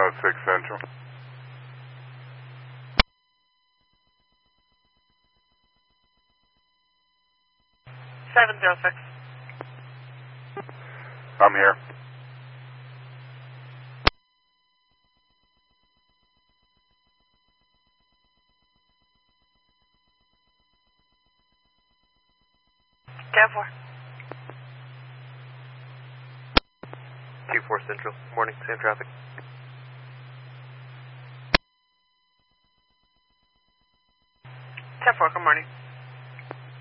106 Central. 706. I'm here. Cab 4. Q4 Central. Morning. Same traffic. Cab 4, good morning.